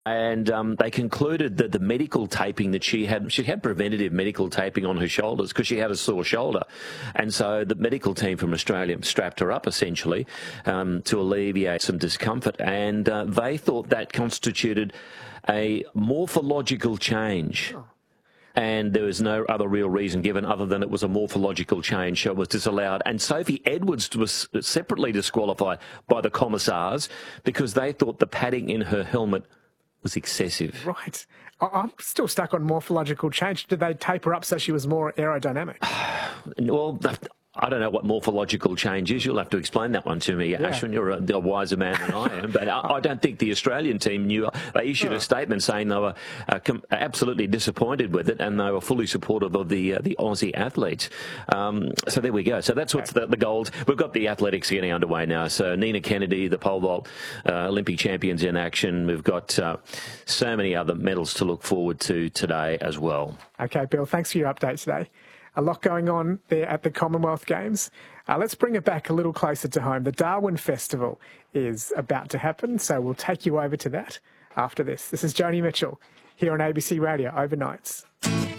And they concluded that the medical taping that she had preventative medical taping on her shoulders because she had a sore shoulder. And so the medical team from Australia strapped her up essentially to alleviate some discomfort. And they thought that constituted a morphological change. And there was no other real reason given other than it was a morphological change, so it was disallowed. And Sophie Edwards was separately disqualified by the commissars because they thought the padding in her helmet was excessive. Right. I'm still stuck on morphological change. Did they tape her up so she was more aerodynamic? Well, I don't know what morphological change is. You'll have to explain that one to me, Ashwin. You're a wiser man than I am. But I don't think the Australian team knew. They issued a statement saying they were absolutely disappointed with it and they were fully supportive of the Aussie athletes. So there we go. So that's what's the gold. We've got the athletics getting underway now. So Nina Kennedy, the pole vault Olympic champions in action. We've got so many other medals to look forward to today as well. Okay, Bill, thanks for your update today. A lot going on there at the Commonwealth Games. Let's bring it back a little closer to home. The Darwin Festival is about to happen, so we'll take you over to that after this. This is Joni Mitchell here on ABC Radio Overnights.